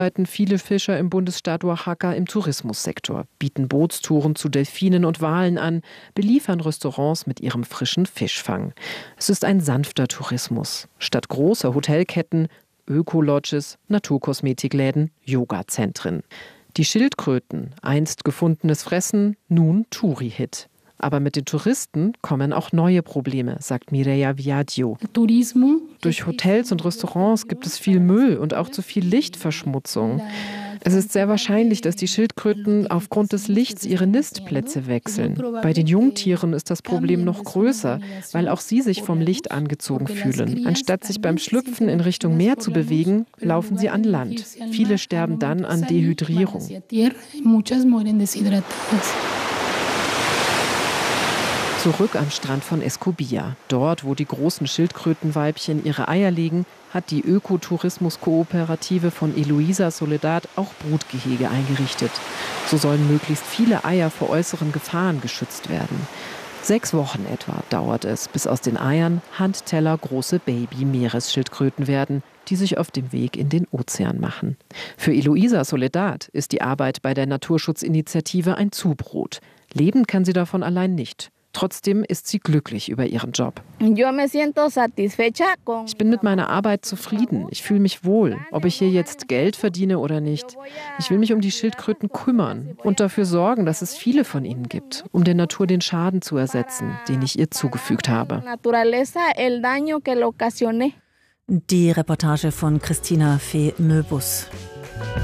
Arbeiten viele Fischer im Bundesstaat Oaxaca im Tourismussektor, bieten Bootstouren zu Delfinen und Walen an, beliefern Restaurants mit ihrem frischen Fischfang. Es ist ein sanfter Tourismus. Statt großer Hotelketten, Öko-Lodges, Naturkosmetikläden, Yoga-Zentren. Die Schildkröten, einst gefundenes Fressen, nun Touri-Hit. Aber mit den Touristen kommen auch neue Probleme, sagt Mireia Viadio. Durch Hotels und Restaurants gibt es viel Müll und auch zu viel Lichtverschmutzung. Es ist sehr wahrscheinlich, dass die Schildkröten aufgrund des Lichts ihre Nistplätze wechseln. Bei den Jungtieren ist das Problem noch größer, weil auch sie sich vom Licht angezogen fühlen. Anstatt sich beim Schlüpfen in Richtung Meer zu bewegen, laufen sie an Land. Viele sterben dann an Dehydrierung. Zurück am Strand von Escobilla. Dort, wo die großen Schildkrötenweibchen ihre Eier legen, hat die Ökotourismus-Kooperative von Eloísa Soledad auch Brutgehege eingerichtet. So sollen möglichst viele Eier vor äußeren Gefahren geschützt werden. 6 Wochen etwa dauert es, bis aus den Eiern handtellergroße Baby-Meeresschildkröten werden, die sich auf dem Weg in den Ozean machen. Für Eloísa Soledad ist die Arbeit bei der Naturschutzinitiative ein Zubrot. Leben kann sie davon allein nicht. Trotzdem ist sie glücklich über ihren Job. Ich bin mit meiner Arbeit zufrieden. Ich fühle mich wohl, ob ich hier jetzt Geld verdiene oder nicht. Ich will mich um die Schildkröten kümmern und dafür sorgen, dass es viele von ihnen gibt, um der Natur den Schaden zu ersetzen, den ich ihr zugefügt habe. Die Reportage von Christina Fee-Möbus.